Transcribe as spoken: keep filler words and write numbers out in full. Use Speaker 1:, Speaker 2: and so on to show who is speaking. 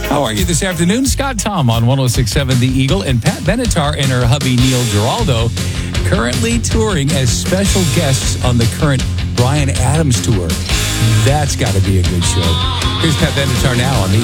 Speaker 1: How are you this afternoon? Scott Tom on one oh six point seven The Eagle, and Pat Benatar and her hubby Neil Giraldo currently touring as special guests on the current Bryan Adams tour. That's got to be a good show. Here's Pat Benatar now on The